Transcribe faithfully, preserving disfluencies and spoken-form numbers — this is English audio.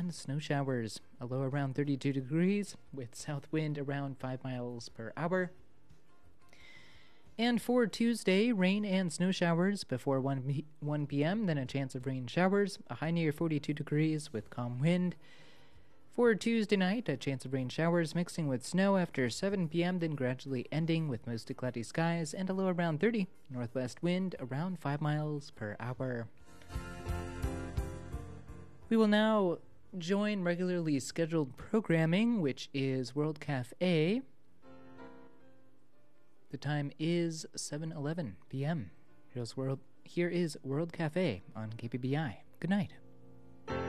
and snow showers. A low around thirty-two degrees with south wind around five miles per hour. And for Tuesday, rain and snow showers before one p.m., then a chance of rain showers, a high near forty-two degrees with calm wind. For Tuesday night, a chance of rain showers mixing with snow after seven p.m., then gradually ending with mostly cloudy skies and a low around thirty. Northwest wind around five miles per hour. We will now join regularly scheduled programming, which is World Cafe. The time is seven eleven p.m. Here's World, here is World Cafe on K P B I. Good night.